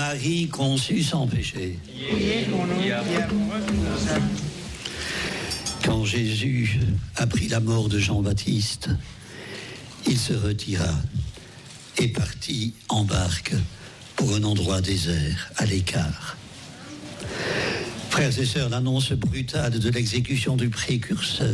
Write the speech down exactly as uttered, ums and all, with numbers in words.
Marie conçue sans péché. Quand Jésus apprit la mort de Jean-Baptiste, il se retira et partit en barque pour un endroit désert, à l'écart. Frères et sœurs, l'annonce brutale de l'exécution du précurseur